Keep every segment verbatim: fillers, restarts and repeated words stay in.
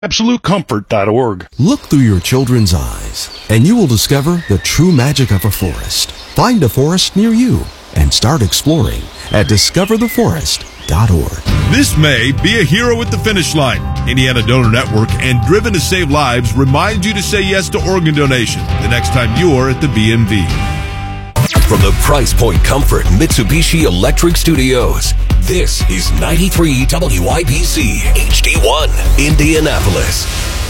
absolute comfort dot org. Look through your children's eyes, and you will discover the true magic of a forest. Find a forest near you and start exploring at discover the forest dot org. This May, be a hero at the finish line. Indiana Donor Network and Driven to Save Lives remind you to say yes to organ donation the next time you're at the B M V. From the Price Point Comfort Mitsubishi Electric Studios, this is ninety-three W I B C H D one, Indianapolis.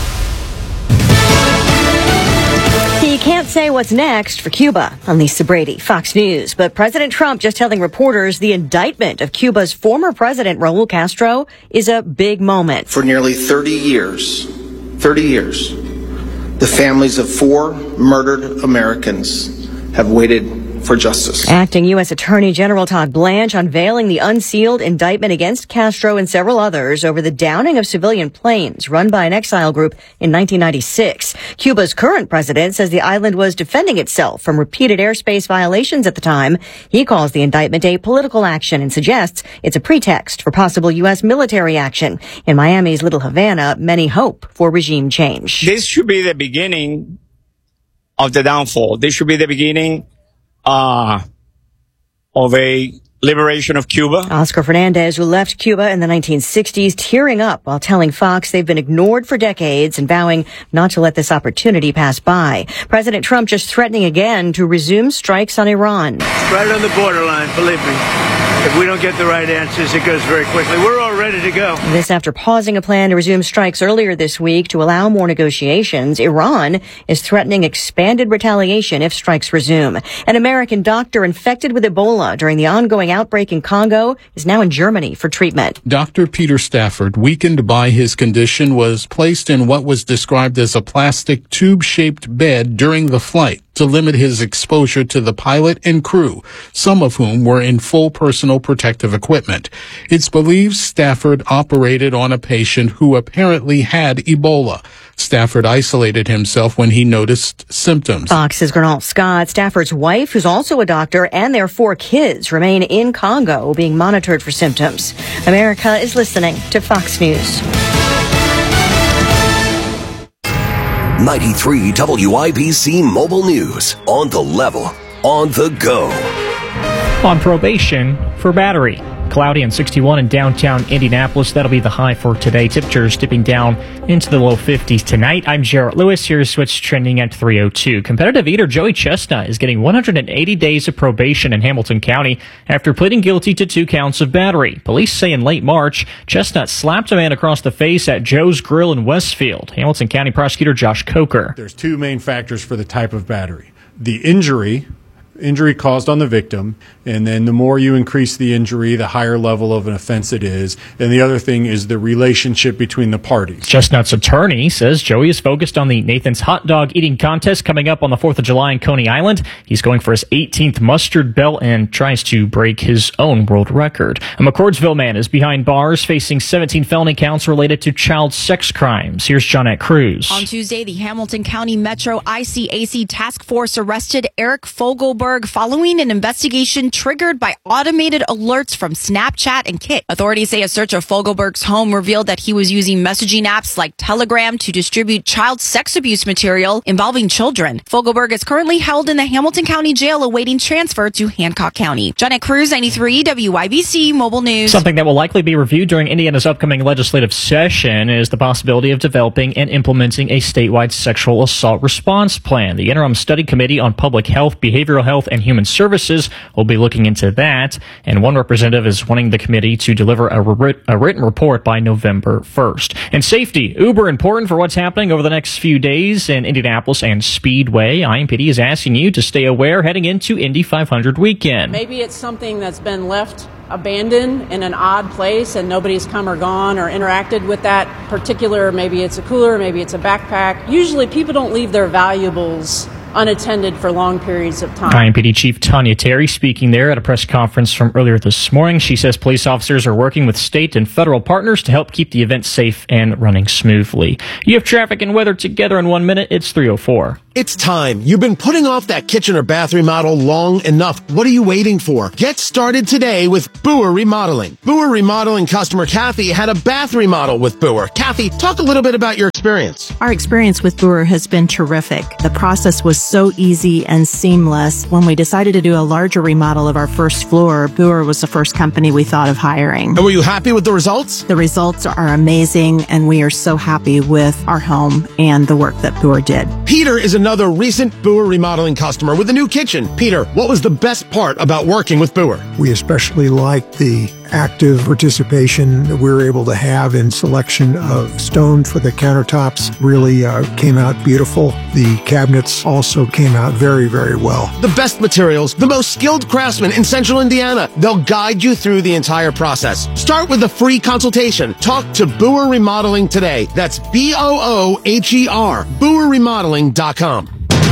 He can't say what's next for Cuba on Lisa Brady, Fox News. But President Trump just telling reporters the indictment of Cuba's former president, Raul Castro, is a big moment. For nearly thirty years, thirty years, the families of four murdered Americans have waited for justice. Acting U S Attorney General Todd Blanche unveiling the unsealed indictment against Castro and several others over the downing of civilian planes run by an exile group in nineteen ninety-six. Cuba's current president says the island was defending itself from repeated airspace violations at the time. He calls the indictment a political action and suggests it's a pretext for possible U S military action. In Miami's Little Havana, many hope for regime change. This should be the beginning of the downfall. This should be the beginning Uh, of a liberation of Cuba. Oscar Fernandez, who left Cuba in the nineteen sixties, tearing up while telling Fox they've been ignored for decades and vowing not to let this opportunity pass by. President Trump just threatening again to resume strikes on Iran. Right on the borderline, believe me. If we don't get the right answers, it goes very quickly. We're all ready to go. This after pausing a plan to resume strikes earlier this week to allow more negotiations. Iran is threatening expanded retaliation if strikes resume. An American doctor infected with Ebola during the ongoing outbreak in Congo is now in Germany for treatment. Doctor Peter Stafford, weakened by his condition, was placed in what was described as a plastic tube-shaped bed during the flight to limit his exposure to the pilot and crew, some of whom were in full personal protective equipment. It's believed Stafford operated on a patient who apparently had Ebola. Stafford isolated himself when he noticed symptoms. Fox's Gernal Scott, Stafford's wife, who's also a doctor, and their four kids remain in Congo being monitored for symptoms. America is listening to Fox News. ninety-three W I B C Mobile News. On the level, on the go. On probation for battery. Cloudy and sixty-one in downtown Indianapolis. That'll be the high for today. Temperatures dipping down into the low fifties tonight. I'm Jarrett Lewis. Here's what's trending at three oh two. Competitive eater Joey Chestnut is getting one hundred eighty days of probation in Hamilton County after pleading guilty to two counts of battery. Police say in late March, Chestnut slapped a man across the face at Joe's Grill in Westfield. Hamilton County Prosecutor Josh Coker. There's two main factors for the type of battery. The injury, injury caused on the victim, and then the more you increase the injury, the higher level of an offense it is. And the other thing is the relationship between the parties. Chestnut's attorney says Joey is focused on the Nathan's Hot Dog Eating Contest coming up on the fourth of July in Coney Island. He's going for his eighteenth mustard belt and tries to break his own world record. A McCordsville man is behind bars facing seventeen felony counts related to child sex crimes. Here's Johnette Cruz. On Tuesday, the Hamilton County Metro I C A C Task Force arrested Eric Fogelberg following an investigation triggered by automated alerts from Snapchat and Kik. Authorities say a search of Fogelberg's home revealed that he was using messaging apps like Telegram to distribute child sex abuse material involving children. Fogelberg is currently held in the Hamilton County Jail awaiting transfer to Hancock County. Johnette Cruz, ninety-three W I B C Mobile News. Something that will likely be reviewed during Indiana's upcoming legislative session is the possibility of developing and implementing a statewide sexual assault response plan. The Interim Study Committee on Public Health, Behavioral Health, and Human Services will be looking into that, and one representative is wanting the committee to deliver a, writ- a written report by November first. And safety, uber important for what's happening over the next few days in Indianapolis and Speedway. I M P D is asking you to stay aware heading into Indy five hundred weekend. Maybe it's something that's been left abandoned in an odd place and nobody's come or gone or interacted with that particular, maybe it's a cooler, maybe it's a backpack. Usually people don't leave their valuables unattended for long periods of time. I M P D Chief Tanya Terry speaking there at a press conference from earlier this morning. She says police officers are working with state and federal partners to help keep the event safe and running smoothly. You have traffic and weather together in one minute. It's three oh four. It's time. You've been putting off that kitchen or bath remodel long enough. What are you waiting for? Get started today with Boer Remodeling. Boer Remodeling customer Kathy had a bath remodel with Boer. Kathy, talk a little bit about your experience. Our experience with Boer has been terrific. The process was so easy and seamless. When we decided to do a larger remodel of our first floor, Boer was the first company we thought of hiring. And were you happy with the results? The results are amazing, and we are so happy with our home and the work that Boer did. Peter is another recent Boer Remodeling customer with a new kitchen. Peter, what was the best part about working with Boer? We especially liked the active participation that we were able to have in selection of stone for the countertops. Really uh, came out beautiful. The cabinets also came out very, very well. The best materials, the most skilled craftsmen in Central Indiana. They'll guide you through the entire process. Start with a free consultation. Talk to Boer Remodeling today. That's B O O H E R, boer remodeling dot com.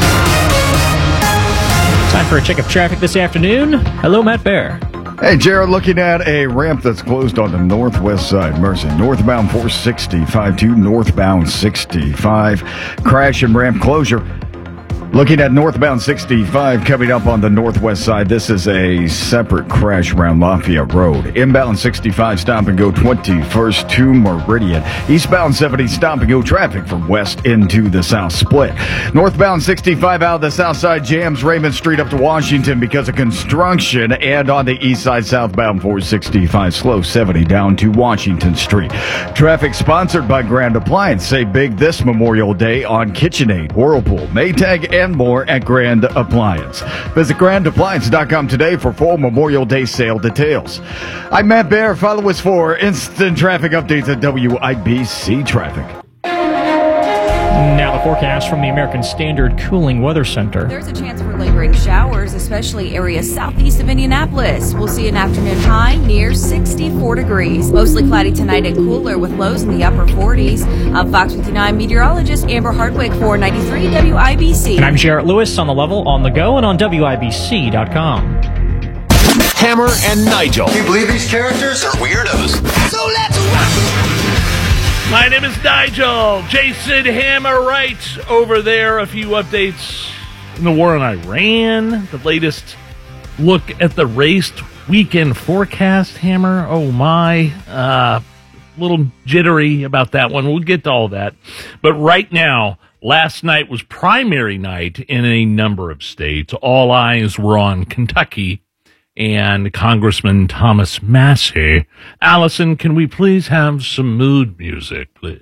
Time for a check of traffic this afternoon. Hello, Matt Bear. Hey, Jared, looking at a ramp that's closed on the northwest side. Mercy, northbound four sixty-five to northbound sixty-five. Crash and ramp closure. Looking at northbound sixty-five coming up on the northwest side. This is a separate crash around Lafayette Road. Inbound sixty-five stop and go twenty-first to Meridian. Eastbound seventy stop and go traffic from west into the south split. Northbound sixty-five out of the south side jams Raymond Street up to Washington because of construction. And on the east side southbound four sixty-five slow seventy down to Washington Street. Traffic sponsored by Grand Appliance. Save big this Memorial Day on KitchenAid, Whirlpool, Maytag, and more at Grand Appliance. Visit grand appliance dot com today for full Memorial Day sale details. I'm Matt Bear. Follow us for instant traffic updates at W I B C Traffic. Now the forecast from the American Standard Cooling Weather Center. There's a chance for lingering showers, especially areas southeast of Indianapolis. We'll see an afternoon high near sixty-four degrees. Mostly cloudy tonight and cooler with lows in the upper forties. I'm Fox fifty-nine meteorologist Amber Hardwick for ninety-three W I B C. And I'm Jarrett Lewis on the level, on the go, and on W I B C dot com. Hammer and Nigel. Can you believe these characters are weirdos? So let's rock! My name is Nigel. Jason Hammer right over there. A few updates in the war in Iran. The latest look at the race weekend forecast, Hammer. Oh, my. Uh, a little jittery about that one. We'll get to all that. But right now, last night was primary night in a number of states. All eyes were on Kentucky and Congressman Thomas Massie. Allison, can we please have some mood music, please?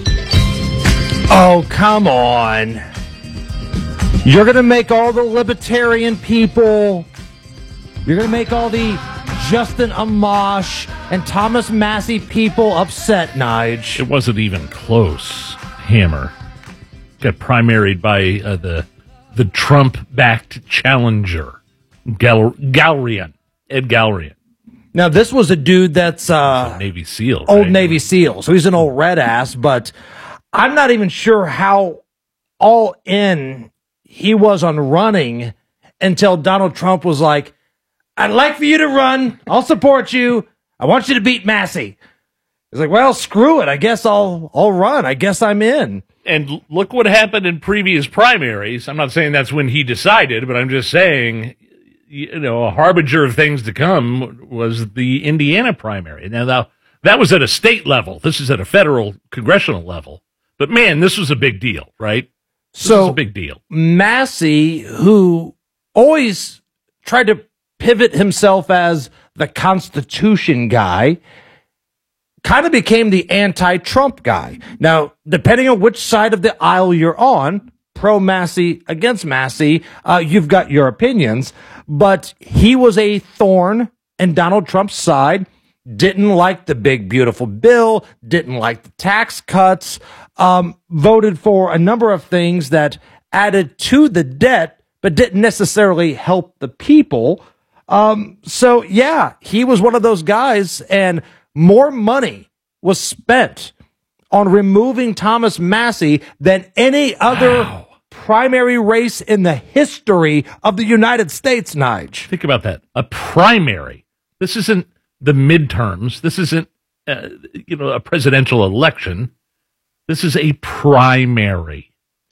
Oh, come on. You're going to make all the libertarian people, you're going to make all the Justin Amash and Thomas Massie people upset, Nige. It wasn't even close, Hammer. Got primaried by uh, the the Trump-backed challenger. Gal- Galrian, Ed Galrian. Now, this was a dude that's uh, Navy SEAL, old right? Navy SEAL, so he's an old red ass, but I'm not even sure how all in he was on running until Donald Trump was like, I'd like for you to run. I'll support you. I want you to beat Massie. He's like, well, screw it. I guess I'll I'll run. I guess I'm in. And look what happened in previous primaries. I'm not saying that's when he decided, but I'm just saying, you know, a harbinger of things to come was the Indiana primary. Now, now that was at a state level. This is at a federal congressional level. But man, this was a big deal, right? This so was a big deal. Massie, who always tried to pivot himself as the Constitution guy, kind of became the anti-Trump guy. Now, depending on which side of the aisle you're on, pro-Massie, against Massie, uh, you've got your opinions. But he was a thorn in Donald Trump's side, didn't like the big, beautiful bill, didn't like the tax cuts, um, voted for a number of things that added to the debt, but didn't necessarily help the people. Um, so, yeah, he was one of those guys, and more money was spent on removing Thomas Massie than any other wow. primary race in the history of the United States, Nige. Think about that. A primary. This isn't the midterms. This isn't, uh, you know, a presidential election. This is a primary.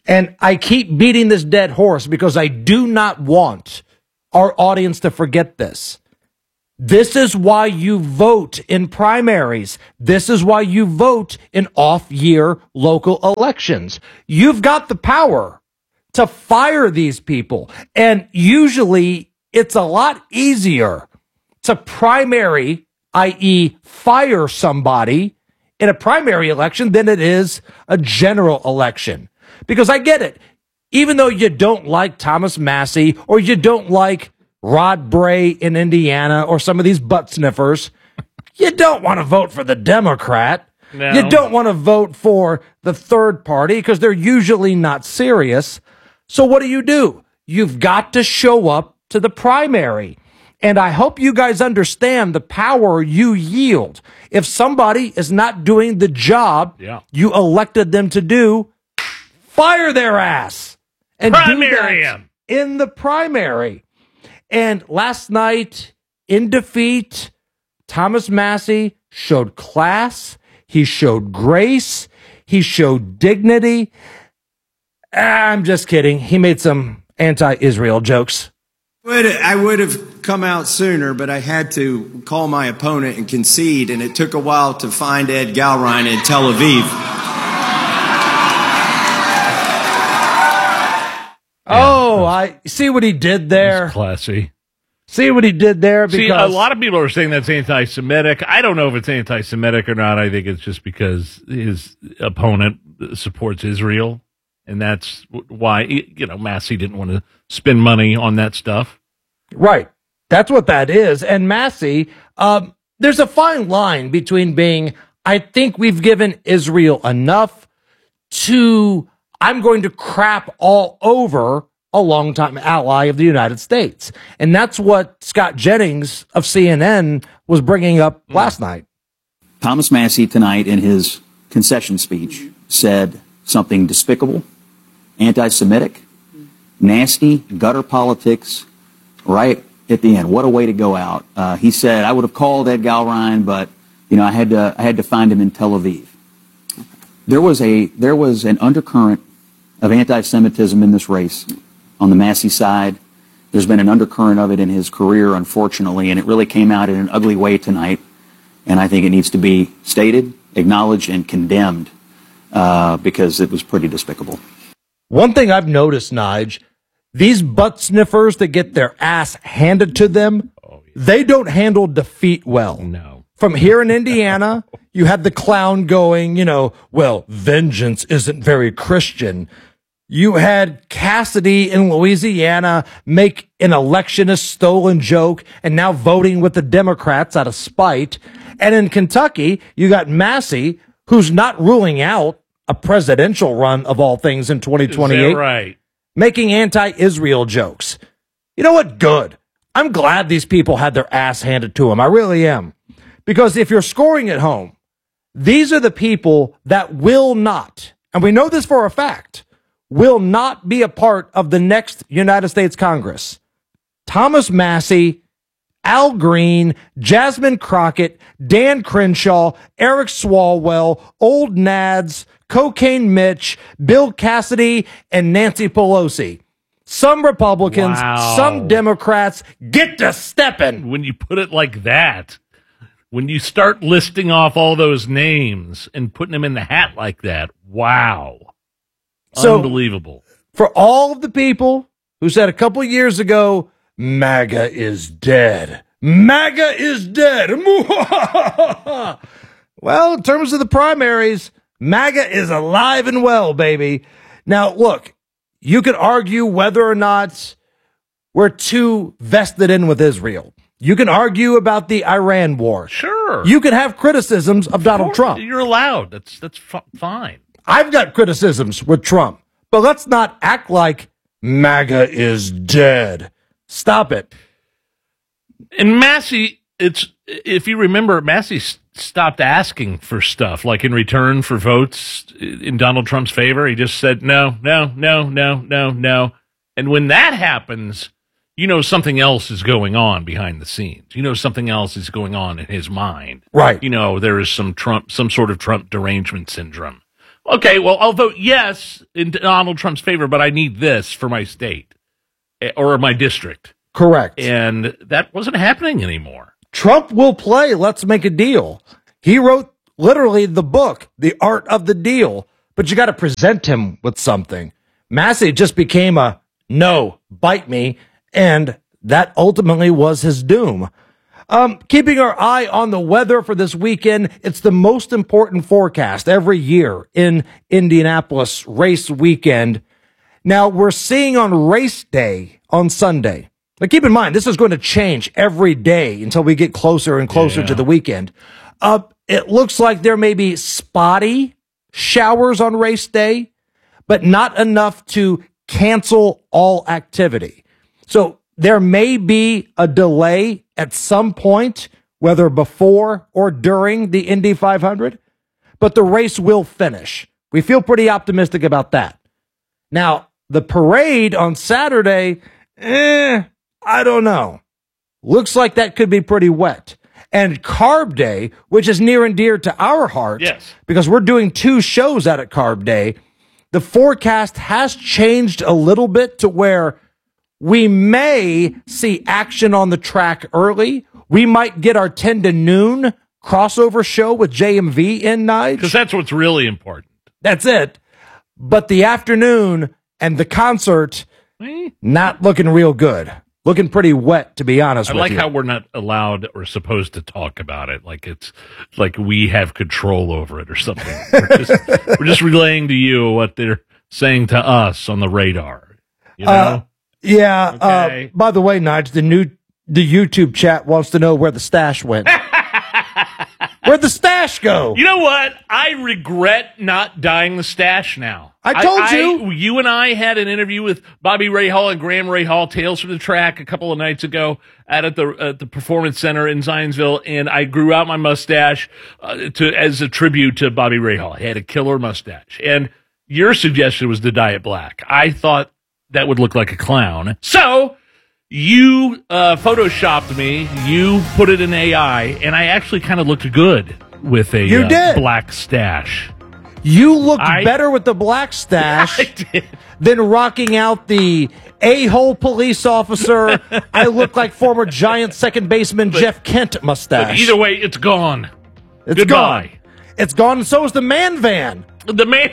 And I keep beating this dead horse because I do not want our audience to forget this. This is why you vote in primaries. This is why you vote in off-year local elections. You've got the power to fire these people. And usually it's a lot easier to primary, that is fire somebody in a primary election than it is a general election. Because I get it. Even though you don't like Thomas Massie or you don't like Rod Bray in Indiana or some of these butt sniffers, you don't want to vote for the Democrat. No. You don't want to vote for the third party because they're usually not serious. So what do you do? You've got to show up to the primary. And I hope you guys understand the power you yield. If somebody is not doing the job Yeah. you elected them to do, fire their ass and Primary do that 'em. in the primary. And last night, in defeat, Thomas Massie showed class. He showed grace. He showed dignity. I'm just kidding. He made some anti-Israel jokes. Would I would have come out sooner, but I had to call my opponent and concede, and it took a while to find Ed Galrein in Tel Aviv. Oh, I see what he did there. Classy. See what he did there? Because See, a lot of people are saying that's anti-Semitic. I don't know if it's anti-Semitic or not. I think it's just because his opponent supports Israel, and that's why, you know, Massie didn't want to spend money on that stuff. Right. That's what that is. And Massie, um, there's a fine line between being, I think we've given Israel enough, to I'm going to crap all over a longtime ally of the United States. And that's what Scott Jennings of C N N was bringing up last night. Thomas Massie tonight in his concession speech said something despicable, anti-Semitic, nasty, gutter politics, right at the end. What a way to go out. Uh, he said, I would have called Ed Galrein, but, you know, I had to, I had to find him in Tel Aviv. There was a, there was an undercurrent of anti-Semitism in this race on the Massie side. There's been an undercurrent of it in his career, unfortunately, and it really came out in an ugly way tonight. And I think it needs to be stated, acknowledged, and condemned uh, because it was pretty despicable. One thing I've noticed, Nige, these butt sniffers that get their ass handed to them, oh, yeah. they don't handle defeat well. No. From here in Indiana, you had the clown going, you know, well, vengeance isn't very Christian. You had Cassidy in Louisiana make an electionist stolen joke and now voting with the Democrats out of spite. And in Kentucky, you got Massie, who's not ruling out a presidential run of all things in twenty twenty-eight. Is that right? Making anti-Israel jokes. You know what? Good. I'm glad these people had their ass handed to them. I really am. Because if you're scoring at home, these are the people that will not, and we know this for a fact, will not be a part of the next United States Congress. Thomas Massie, Al Green, Jasmine Crockett, Dan Crenshaw, Eric Swalwell, Old Nads, Cocaine Mitch, Bill Cassidy, and Nancy Pelosi. Some Republicans, Wow. some Democrats, get to stepping. When you put it like that, when you start listing off all those names and putting them in the hat like that, wow. So, Unbelievable. For all of the people who said a couple years ago, MAGA is dead. MAGA is dead. Well, in terms of the primaries, MAGA is alive and well, baby. Now, look, you could argue whether or not we're too vested in with Israel. You can argue about the Iran war. Sure. You can have criticisms of Donald Trump. You're allowed. That's that's f- fine. I've got criticisms with Trump, but let's not act like MAGA is dead. Stop it. And Massie, it's if you remember, Massie s- stopped asking for stuff, like in return for votes in Donald Trump's favor. He just said, no, no, no, no, no, no. And when that happens, you know something else is going on behind the scenes. You know something else is going on in his mind. Right. You know, there is some Trump, some sort of Trump derangement syndrome. Okay, well, I'll vote yes in Donald Trump's favor, but I need this for my state or my district. Correct. And that wasn't happening anymore. Trump will play Let's Make a Deal. He wrote literally the book, The Art of the Deal, but you got to present him with something. Massey just became a no, bite me, and that ultimately was his doom. Um, keeping our eye on the weather for this weekend, it's the most important forecast every year in Indianapolis race weekend. Now, we're seeing on race day on Sunday. But keep in mind, this is going to change every day until we get closer and closer yeah. to the weekend. Uh, it looks like there may be spotty showers on race day, but not enough to cancel all activity. So there may be a delay at some point, whether before or during the Indy five hundred, but the race will finish. We feel pretty optimistic about that. Now, the parade on Saturday, eh, I don't know. Looks like that could be pretty wet. And Carb Day, which is near and dear to our heart, yes. because we're doing two shows out at Carb Day, the forecast has changed a little bit to where we may see action on the track early. We might get our ten to noon crossover show with J M V in, Nige. Because that's what's really important. That's it. But the afternoon and the concert, not looking real good. Looking pretty wet, to be honest I with like you. how we're not allowed or supposed to talk about it. Like it's like we have control over it or something. We're just, we're just relaying to you what they're saying to us on the radar. You know? Uh, yeah. Okay. Uh, by the way, Nige, the new the YouTube chat wants to know where the stash went. Where'd the stash go? You know what? I regret not dyeing the stash now. I told I, you. I, you and I had an interview with Bobby Ray Hall and Graham Ray Hall, Tales from the Track, a couple of nights ago out at the at the Performance Center in Zionsville, and I grew out my mustache uh, to as a tribute to Bobby Ray Hall. He had a killer mustache, and your suggestion was to dye it black. I thought that would look like a clown, so you uh, photoshopped me. You put it in A I, and I actually kind of looked good with a you uh, did. black stash. You looked I, better with the black stash I did. than rocking out the a-hole police officer. I look like former Giant second baseman but, Jeff Kent mustache. But either way, it's gone. It's Goodbye. gone. It's gone, and so is the man van. The man.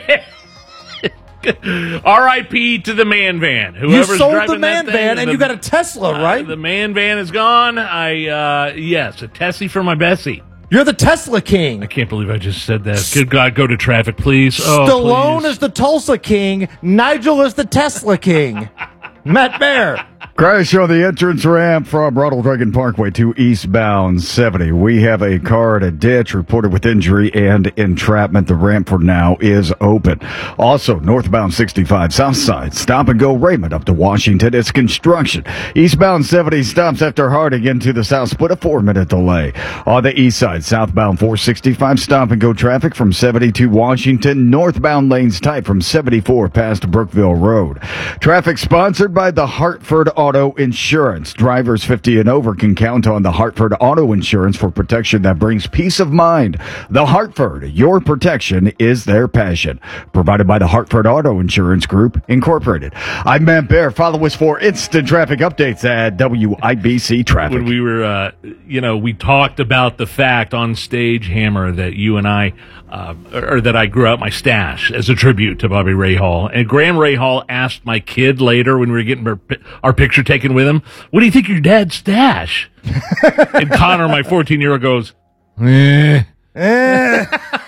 R I P to the man van. Whoever's you sold driving the man that thing, van, and the, you got a Tesla, uh, right? The man van is gone. I uh, yes, a Tessie for my Bessie. You're the Tesla king. I can't believe I just said that. Good God, go to traffic, please. Oh, Stallone please. is the Tulsa king. Nigel is the Tesla king. Matt Bear. Crash on the entrance ramp from Ronald Reagan Parkway to eastbound seventy. We have a car in a ditch reported with injury and entrapment. The ramp for now is open. Also, northbound sixty-five south side, stop and go Raymond up to Washington. It's construction. Eastbound seventy stops after Harding into the south split, a four minute delay. On the east side, southbound four sixty-five stop and go traffic from seventy to Washington. Northbound lanes tight from seventy-four past Brookville Road. Traffic sponsored by the Hartford Auto Insurance. Drivers fifty and over can count on the Hartford Auto Insurance for protection that brings peace of mind. The Hartford, your protection is their passion. Provided by the Hartford Auto Insurance Group, Incorporated. I'm Matt Bear. Follow us for instant traffic updates at W I B C Traffic. When we were, uh, you know, we talked about the fact on stage, Hammer, that you and I, uh, or that I grew out my stash as a tribute to Bobby Ray Hall. And Graham Ray Hall asked my kid later when we were getting our, our picture taken with him, what do you think of your dad's stash? And Connor, my fourteen-year-old, goes, eh. Eh.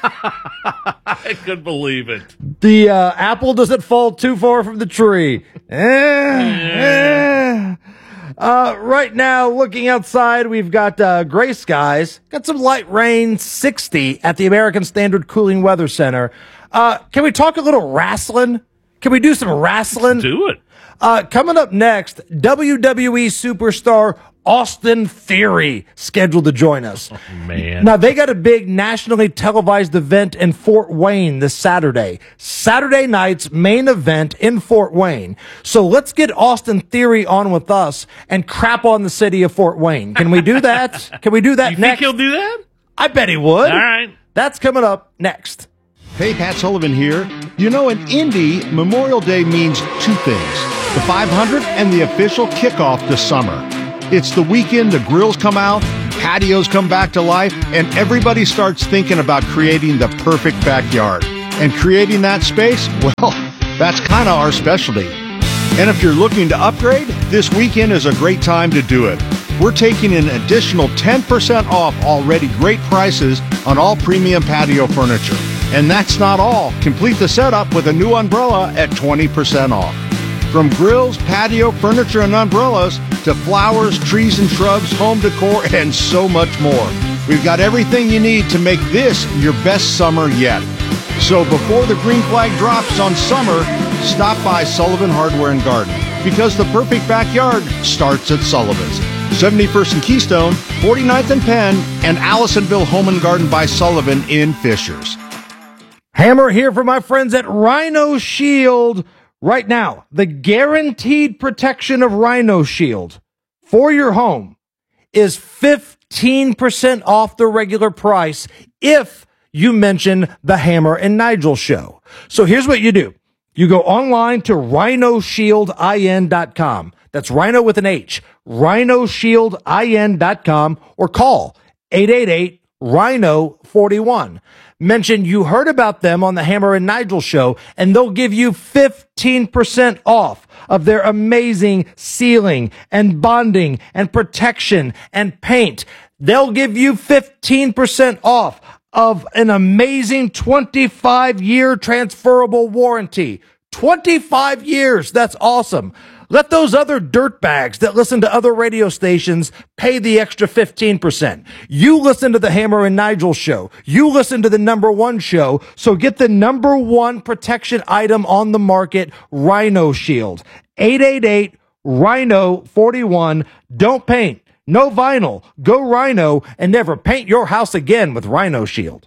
I couldn't believe it. The uh, apple doesn't fall too far from the tree. Eh, eh. Uh, right now, looking outside, we've got uh, gray skies. Got some light rain, sixty at the American Standard Cooling Weather Center. Uh, can we talk a little wrestling? Can we do some wrestling? Let's do it. Uh, coming up next, W W E superstar Austin Theory scheduled to join us. Oh, man. Now, they got a big nationally televised event in Fort Wayne this Saturday. Saturday night's main event in Fort Wayne. So let's get Austin Theory on with us and crap on the city of Fort Wayne. Can we do that? Can we do that you next? You think he'll do that? I bet he would. All right. That's coming up next. Hey, Pat Sullivan here. You know, in Indy, Memorial Day means two things. The five hundred and the official kickoff to summer. It's the weekend, the grills come out, patios come back to life, and everybody starts thinking about creating the perfect backyard. And creating that space, well, that's kind of our specialty. And if you're looking to upgrade, this weekend is a great time to do it. We're taking an additional ten percent off already great prices on all premium patio furniture. And that's not all. Complete the setup with a new umbrella at twenty percent off. From grills, patio, furniture, and umbrellas to flowers, trees and shrubs, home decor, and so much more. We've got everything you need to make this your best summer yet. So before the green flag drops on summer, stop by Sullivan Hardware and Garden, because the perfect backyard starts at Sullivan's. seventy-first and Keystone, forty-ninth and Penn, and Allisonville Home and Garden by Sullivan in Fishers. Hammer here for my friends at Rhino Shield. Right now, the guaranteed protection of Rhino Shield for your home is fifteen percent off the regular price if you mention the Hammer and Nigel show. So here's what you do. You go online to rhino shield in dot com. That's Rhino with an H. rhino shield in dot com or call eight eight eight rhino forty-one. Mention you heard about them on the Hammer and Nigel show, and they'll give you fifteen percent off of their amazing sealing and bonding and protection and paint. They'll give you fifteen percent off of an amazing twenty-five year transferable warranty. twenty-five years. That's awesome. Let those other dirtbags that listen to other radio stations pay the extra fifteen percent. You listen to the Hammer and Nigel show. You listen to the number one show. So get the number one protection item on the market, Rhino Shield. eight eight eight rhino forty-one. Don't paint. No vinyl. Go Rhino and never paint your house again with Rhino Shield.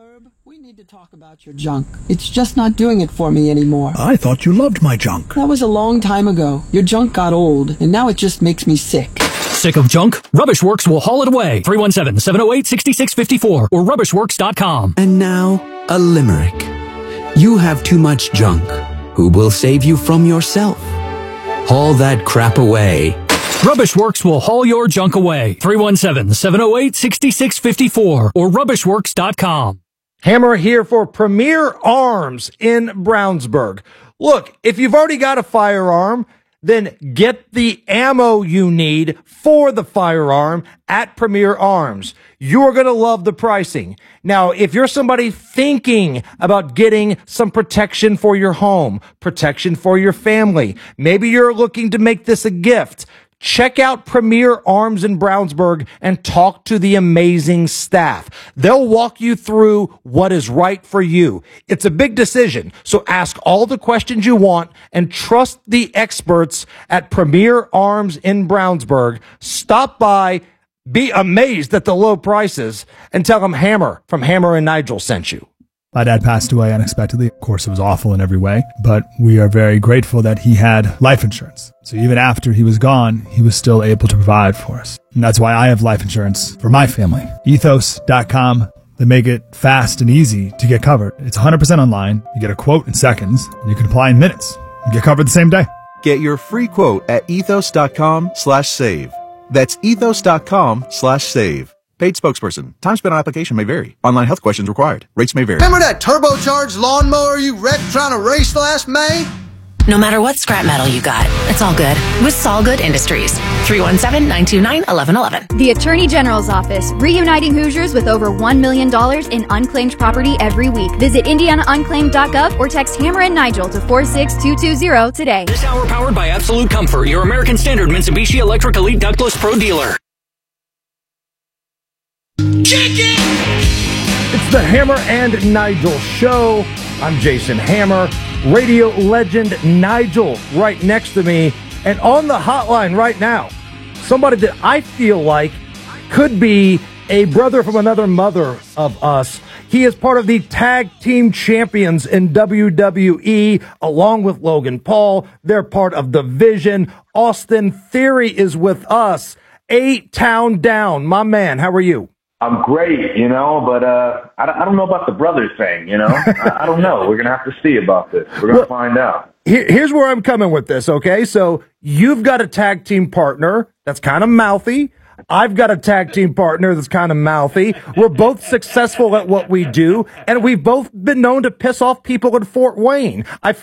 About your junk. It's just not doing it for me anymore. I thought you loved my junk. That was a long time ago. Your junk got old, and now it just makes me sick. Sick of junk? Rubbish Works will haul it away. three one seven, seven oh eight, six six five four or rubbish works dot com. And now, a limerick. You have too much junk. Who will save you from yourself? Haul that crap away. Rubbish Works will haul your junk away. three one seven, seven oh eight, six six five four or rubbish works dot com. Hammer here for Premier Arms in Brownsburg. Look, if you've already got a firearm, then get the ammo you need for the firearm at Premier Arms. You're going to love the pricing. Now, if you're somebody thinking about getting some protection for your home, protection for your family, maybe you're looking to make this a gift, check out Premier Arms in Brownsburg and talk to the amazing staff. They'll walk you through what is right for you. It's a big decision, so ask all the questions you want and trust the experts at Premier Arms in Brownsburg. Stop by, be amazed at the low prices, and tell them Hammer from Hammer and Nigel sent you. My dad passed away unexpectedly. Of course, it was awful in every way, but we are very grateful that he had life insurance. So even after he was gone, he was still able to provide for us. And that's why I have life insurance for my family. ethos dot com. They make it fast and easy to get covered. It's one hundred percent online. You get a quote in seconds, and you can apply in minutes. You get covered the same day. Get your free quote at ethos dot com slash save. That's ethos dot com slash save. Paid spokesperson. Time spent on application may vary. Online health questions required. Rates may vary. Remember that turbocharged lawnmower you wrecked trying to race last May? No matter what scrap metal you got, it's all good with Solgood Industries. three one seven, nine two nine, one one one one. The Attorney General's Office, reuniting Hoosiers with over one million dollars in unclaimed property every week. Visit indiana unclaimed dot gov or text Hammer and Nigel to four six two two zero today. This hour powered by Absolute Comfort, your American Standard Mitsubishi Electric Elite Ductless Pro dealer. It's the Hammer and Nigel show. I'm Jason Hammer. Radio legend Nigel right next to me. And on the hotline right now, somebody that I feel like could be a brother from another mother of us. He is part of the tag team champions in W W E, along with Logan Paul. They're part of the Vision. Austin Theory is with us. A-Town Down. My man, how are you? I'm great, you know, but uh, I, I don't know about the brothers thing, you know. I, I don't know. We're going to have to see about this. We're going to well, find out. Here, here's where I'm coming with this, okay? So you've got a tag team partner that's kind of mouthy. I've got a tag team partner that's kind of mouthy. We're both successful at what we do, and we've both been known to piss off people in Fort Wayne. I